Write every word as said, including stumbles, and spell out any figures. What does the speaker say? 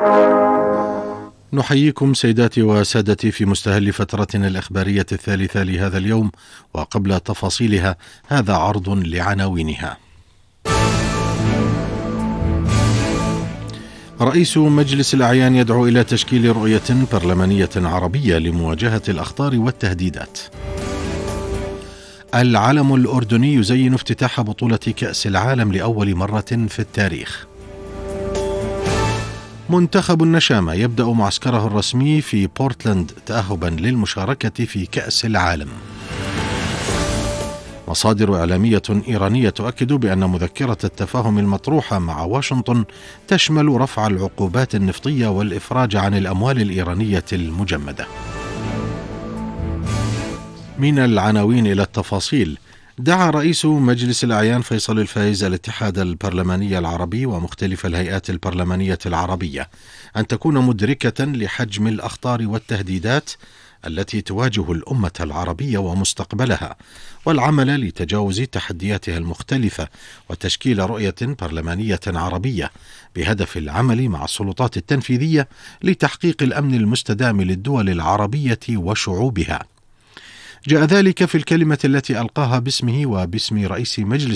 نحييكم سيداتي وسادتي في مستهل فترتنا الإخبارية الثالثة لهذا اليوم، وقبل تفاصيلها هذا عرض لعناوينها. رئيس مجلس الأعيان يدعو إلى تشكيل رؤية برلمانية عربية لمواجهة الأخطار والتهديدات. العلم الأردني يزين افتتاح بطولة كأس العالم لأول مرة في التاريخ. منتخب النشامة يبدأ معسكره الرسمي في بورتلاند تأهبا للمشاركة في كأس العالم. مصادر إعلامية إيرانية تؤكد بأن مذكرة التفاهم المطروحة مع واشنطن تشمل رفع العقوبات النفطية والإفراج عن الأموال الإيرانية المجمدة. من العناوين إلى التفاصيل. دعا رئيس مجلس الأعيان فيصل الفايز الاتحاد البرلماني العربي ومختلف الهيئات البرلمانية العربية أن تكون مدركة لحجم الأخطار والتهديدات التي تواجه الأمة العربية ومستقبلها، والعمل لتجاوز تحدياتها المختلفة وتشكيل رؤية برلمانية عربية بهدف العمل مع السلطات التنفيذية لتحقيق الأمن المستدام للدول العربية وشعوبها. جاء ذلك في الكلمة التي ألقاها باسمه وباسم رئيس مجلس